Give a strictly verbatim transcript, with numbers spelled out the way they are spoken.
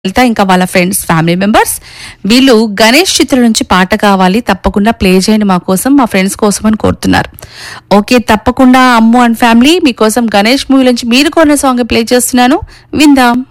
లలిత ఇంకా వాళ్ళ friends family members వీళ్ళు గణేష్ చిత్రం నుంచి పాట కావాలి తప్పకుండా ప్లే చేయండి మా కోసం మా ఫ్రెండ్స్ కోసం అని కోరుతున్నారు. ఓకే, తప్పకుండా అమ్ము అండ్ ఫ్యామిలీ మీకోసం గణేష్ మూవీ నుంచి మీరు కోరిన సాంగ్ ప్లే చేస్తున్నాను, విందాం.